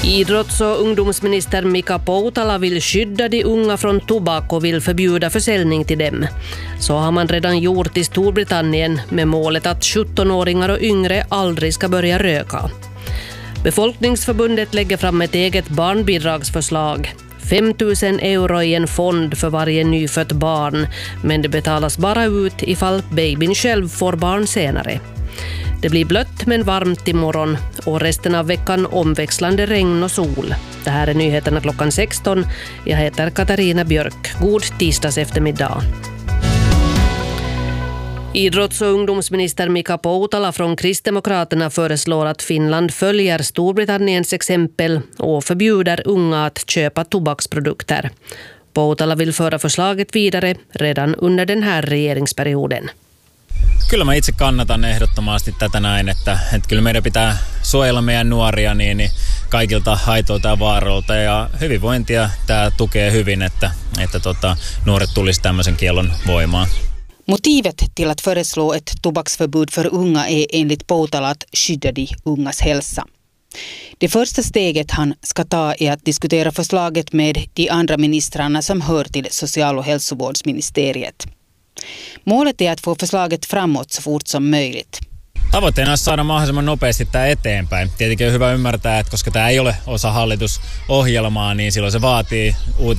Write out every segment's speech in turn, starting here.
Idrotts- och ungdomsminister Mika Poutala vill skydda de unga från tobak och vill förbjuda försäljning till dem. Så har man redan gjort i Storbritannien med målet att 17-åringar och yngre aldrig ska börja röka. Befolkningsförbundet lägger fram ett eget barnbidragsförslag. 5 000 euro i en fond för varje nyfött barn, men det betalas bara ut ifall babyn själv får barn senare. Det blir blött men varmt imorgon och resten av veckan omväxlande regn och sol. Det här är nyheterna klockan 16. Jag heter Katarina Björk. God tisdags eftermiddag. Idrotts- och ungdomsminister Mika Poutala från Kristdemokraterna föreslår att Finland följer Storbritanniens exempel och förbjuder unga att köpa tobaksprodukter. Poutala vill föra förslaget vidare redan under den här regeringsperioden. Kyllä mä itse kannatan ehdottomasti tätä näin, että kyllä meidän pitää suojella meidän nuoria niin kaikilta haitoilta ja vaaroilta ja hyvinvointia tämä tukee hyvin, että nuoret tulisi tämmöisen kiellon voimaan. Motivet till att föreslå ett tobaksförbud för unga är enligt Poutala att skydda de ungas hälsa. Det första steget han ska ta är att diskutera förslaget med de andra ministrarna som hör till social- och hälsovårdsministeriet. Målet är att få förslaget framåt så fort som möjligt. Tavoitteena on saada mahdollisimman nopeasti tämä eteenpäin. Tietenkin on hyvä ymmärtää, että koska tämä ei ole osa hallitusohjelmaa, niin silloin se vaatii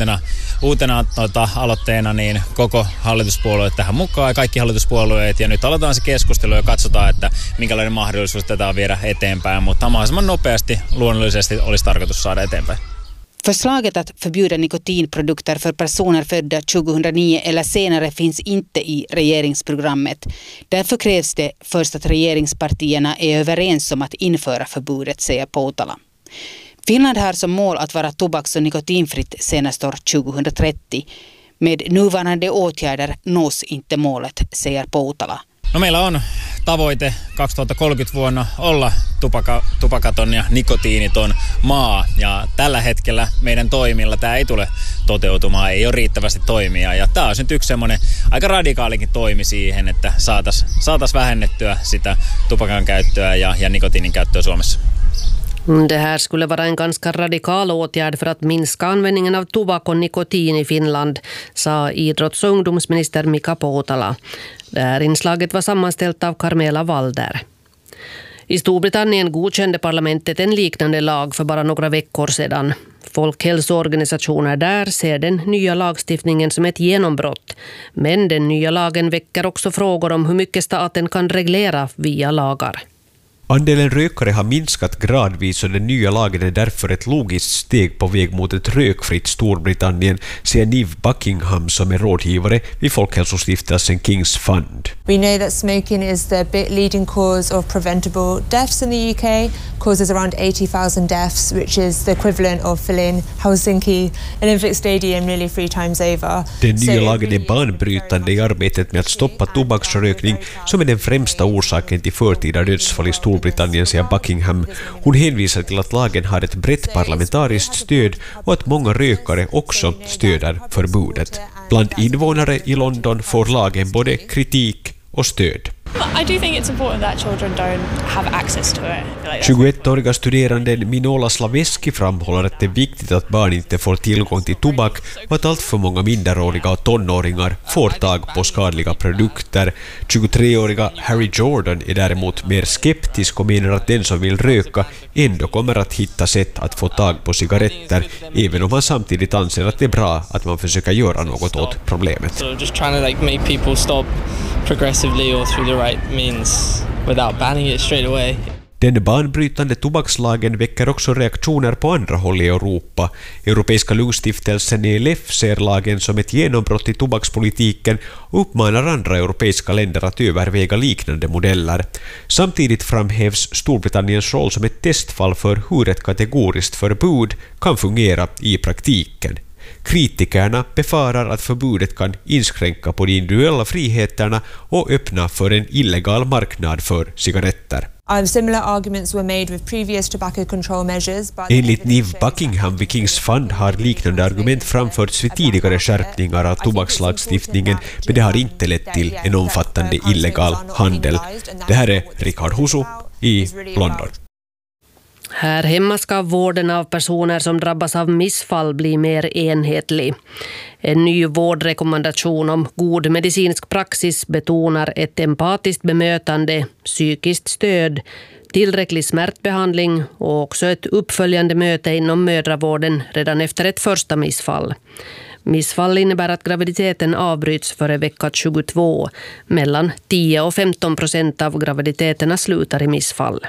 uutena aloitteena niin koko hallituspuolueet tähän mukaan ja kaikki hallituspuolueet. Ja nyt aloitetaan se keskustelu ja katsotaan, että minkälainen mahdollisuus tätä on viedä eteenpäin, mutta mahdollisimman nopeasti luonnollisesti olisi tarkoitus saada eteenpäin. Förslaget att förbjuda nikotinprodukter för personer födda 2009 eller senare finns inte i regeringsprogrammet. Därför krävs det först att regeringspartierna är överens om att införa förbudet, säger Poutala. Finland har som mål att vara tobaks- och nikotinfritt senast år 2030. Med nuvarande åtgärder nås inte målet, säger Poutala. No meillä on tavoite 2030 vuonna olla tupakaton ja nikotiiniton maa ja tällä hetkellä meidän toimilla tämä ei tule toteutumaan, ei ole riittävästi toimia ja tämä on nyt yksi semmoinen aika radikaalikin toimi siihen, että saatais vähennettyä sitä tupakan käyttöä ja nikotiinin käyttöä Suomessa. Det här skulle vara en ganska radikal åtgärd för att minska användningen av tobak och nikotin i Finland, sa idrotts- och ungdomsminister Mika Poutala. Det här inslaget var sammanställt av Carmela Walder. I Storbritannien godkände parlamentet en liknande lag för bara några veckor sedan. Folkhälsoorganisationer där ser den nya lagstiftningen som ett genombrott. Men den nya lagen väcker också frågor om hur mycket staten kan reglera via lagar. Andelen rökare har minskat gradvis och den nya lagen är därför ett logiskt steg på väg mot ett rökfritt Storbritannien, säger Niv Buckingham som är rådgivare vid Folkhälsostiftelsen King's Fund. We know that smoking is the leading cause of preventable deaths in the UK, causes around 80,000 deaths, which is the equivalent of filling Helsinki Olympic Stadium nearly 3 times over. Den nya lagen är banbrytande i arbetet med att stoppa tobaksrökning som är den främsta orsaken till förtida dödsfall i Storbritannien, säger Buckingham. Hon hänvisar till att lagen har ett brett parlamentariskt stöd och att många rökare också stöder förbudet. Bland invånare i London får lagen både kritik och stöd. I do think it's important that children don't have access to it. 21-åriga studeranden Minola Slaveski framhåller att det är viktigt att barn inte får tillgång till tobak och att allt för många minderåriga och tonåringar får tag på skadliga produkter. 23-åriga Harry Jordan är däremot mer skeptisk och menar att den som vill röka ändå kommer att hitta sätt att få tag på cigaretter, även om han samtidigt anser att det är bra att man försöker göra något åt problemet. So just trying to make people stop progressively or through the right means without banning it straight away. Den banbrytande tobakslagen väcker också reaktioner på andra håll i Europa. Europeiska lugstiftelsen ELF ser lagen som ett genombrott i tobakspolitiken och uppmanar andra europeiska länder att överväga liknande modeller. Samtidigt framhävs Storbritanniens roll som ett testfall för hur ett kategoriskt förbud kan fungera i praktiken. Kritikerna befarar att förbudet kan inskränka på de individuella friheterna och öppna för en illegal marknad för cigaretter. Similar arguments were made with previous tobacco control measures. Enligt Niv Buckingham vid King's Fund har liknande argument framförts vid tidigare skärpningar av tobakslagstiftningen, men det har inte lett till en omfattande illegal handel. Det här är Richard Husu i London. Här hemma ska vården av personer som drabbas av missfall bli mer enhetlig. En ny vårdrekommendation om god medicinsk praxis betonar ett empatiskt bemötande, psykiskt stöd, tillräcklig smärtbehandling och också ett uppföljande möte inom mödravården redan efter ett första missfall. Missfall innebär att graviditeten avbryts före vecka 22. Mellan 10 och 15% av graviditeterna slutar i missfall.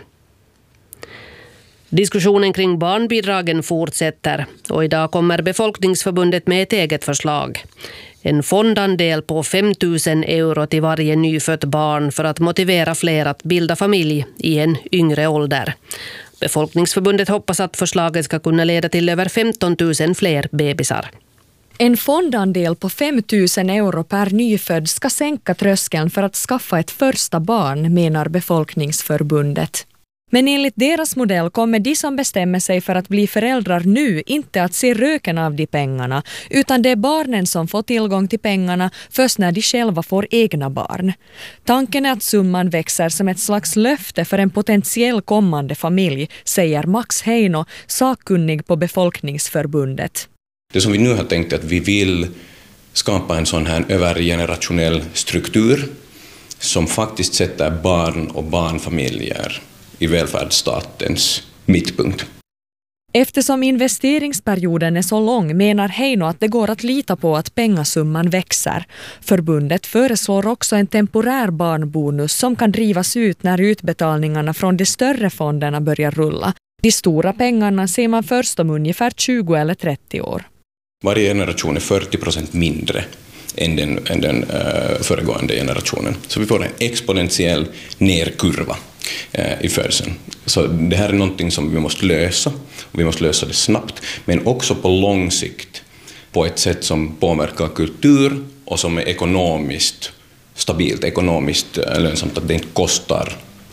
Diskussionen kring barnbidragen fortsätter och idag kommer Befolkningsförbundet med ett eget förslag. En fondandel på 5 000 euro till varje nyfött barn för att motivera fler att bilda familj i en yngre ålder. Befolkningsförbundet hoppas att förslaget ska kunna leda till över 15 000 fler bebisar. En fondandel på 5 000 euro per nyfödd ska sänka tröskeln för att skaffa ett första barn, menar Befolkningsförbundet. Men enligt deras modell kommer de som bestämmer sig för att bli föräldrar nu inte att se röken av de pengarna, utan det är barnen som får tillgång till pengarna först när de själva får egna barn. Tanken är att summan växer som ett slags löfte för en potentiell kommande familj, säger Max Heino, sakkunnig på Befolkningsförbundet. Det som vi nu har tänkt är att vi vill skapa en sån här övergenerationell struktur som faktiskt sätter barn och barnfamiljer i välfärdsstatens mittpunkt. Eftersom investeringsperioden är så lång menar Heino att det går att lita på att pengasumman växer. Förbundet föreslår också en temporär barnbonus som kan drivas ut när utbetalningarna från de större fonderna börjar rulla. De stora pengarna ser man först om ungefär 20 eller 30 år. Varje generation är 40% mindre än den föregående generationen. Så vi får en exponentiell nerkurva i födseln. Så det här är någonting som vi måste lösa. Och vi måste lösa det snabbt, men också på lång sikt på ett sätt som påverkar kultur och som är ekonomiskt stabilt, ekonomiskt lönsamt, att det inte kostar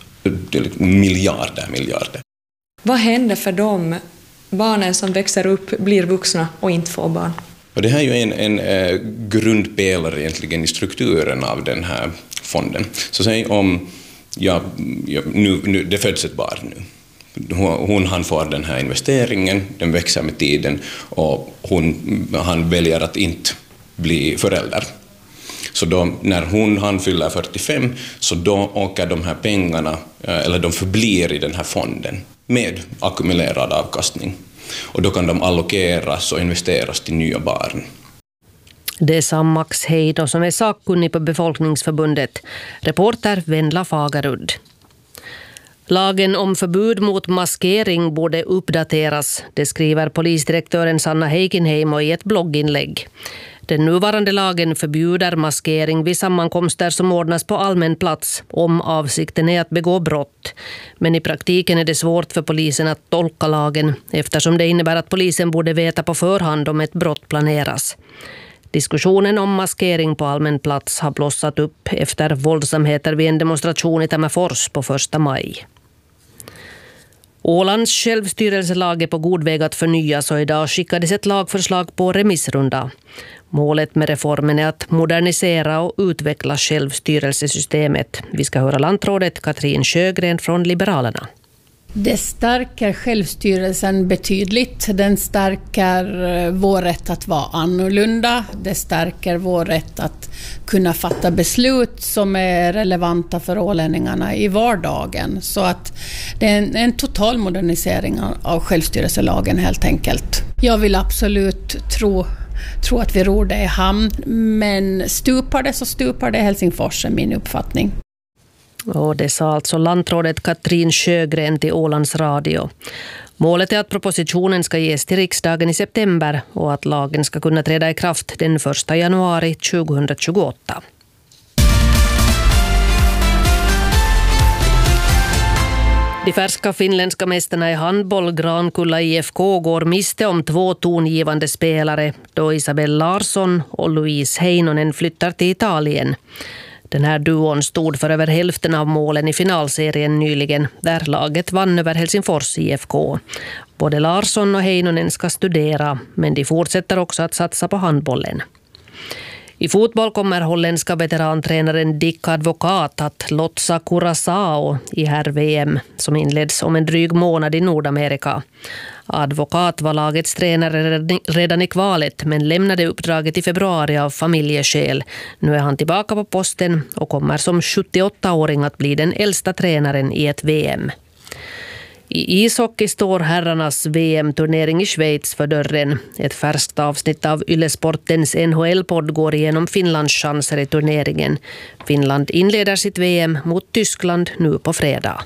miljarder. Vad händer för de barnen som växer upp, blir vuxna och inte får barn? Och det här är ju en grundpelare egentligen i strukturen av den här fonden. Så säg om nu, det föds ett barn nu. Han får den här investeringen, den växer med tiden och han väljer att inte bli förälder. Så då, när han fyller 45, så då åker de här pengarna, eller de förblir i den här fonden med ackumulerad avkastning. Och då kan de allokeras och investeras till nya barn. Det sa Max Heino som är sakkunnig på Befolkningsförbundet. Reporter Venla Fagerud. Lagen om förbud mot maskering borde uppdateras, det skriver polisdirektören Sanna Heikinheimo i ett blogginlägg. Den nuvarande lagen förbjuder maskering vid sammankomster som ordnas på allmän plats om avsikten är att begå brott. Men i praktiken är det svårt för polisen att tolka lagen eftersom det innebär att polisen borde veta på förhand om ett brott planeras. Diskussionen om maskering på allmän plats har blossat upp efter våldsamheter vid en demonstration i Tammerfors på 1 maj. Ålands självstyrelselag är på god väg att förnyas och idag skickades ett lagförslag på remissrunda. Målet med reformen är att modernisera och utveckla självstyrelsesystemet. Vi ska höra lantrådet Katrin Sjögren från Liberalerna. Det stärker självstyrelsen betydligt. Den stärker vår rätt att vara annorlunda. Det stärker vår rätt att kunna fatta beslut som är relevanta för ålänningarna i vardagen. Så att det är en total modernisering av självstyrelselagen helt enkelt. Jag vill absolut tro att vi ror det i hamn, men stupar det så stupar det Helsingfors är min uppfattning. Och det sa alltså lantrådet Katrin Sjögren till Ålands Radio. Målet är att propositionen ska ges till riksdagen i september och att lagen ska kunna träda i kraft den 1 januari 2028. De färska finländska mästarna i handboll Grankulla IFK går miste om 2 tongivande spelare då Isabel Larsson och Louise Heinonen flyttar till Italien. Den här duon stod för över hälften av målen i finalserien nyligen där laget vann över Helsingfors IFK. Både Larsson och Heinonen ska studera men de fortsätter också att satsa på handbollen. I fotboll kommer holländska veterantränaren Dick Advocaat att lotsa Curaçao i herr-VM som inleds om en dryg månad i Nordamerika. Advocaat var lagets tränare redan i kvalet men lämnade uppdraget i februari av familjeskäl. Nu är han tillbaka på posten och kommer som 78-åring att bli den äldsta tränaren i ett VM. I ishockey står herrarnas VM-turnering i Schweiz för dörren. Ett färskt avsnitt av Yle-sportens NHL-podd går igenom Finlands chanser i turneringen. Finland inleder sitt VM mot Tyskland nu på fredag.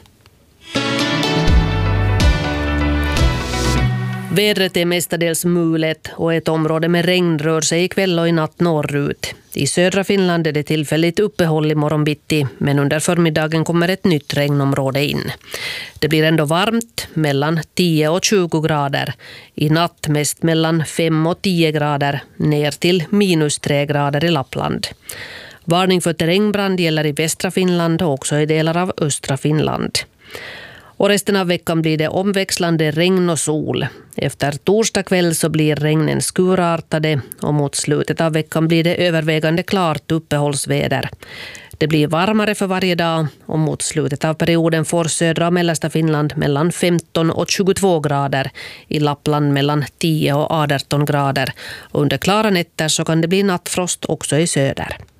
Vädret är mestadels mulet och ett område med regn rör sig ikväll och i natt norrut. I södra Finland är det tillfälligt uppehåll i morgonbitti, men under förmiddagen kommer ett nytt regnområde in. Det blir ändå varmt, mellan 10 och 20 grader. I natt mest mellan 5 och 10 grader, ner till -3 grader i Lappland. Varning för terrängbrand gäller i västra Finland och också i delar av östra Finland. Och resten av veckan blir det omväxlande regn och sol. Efter torsdag kväll så blir regnen skurartade och mot slutet av veckan blir det övervägande klart uppehållsväder. Det blir varmare för varje dag och mot slutet av perioden får södra och mellersta Finland mellan 15 och 22 grader. I Lappland mellan 10 och 18 grader. Och under klara nätter så kan det bli nattfrost också i söder.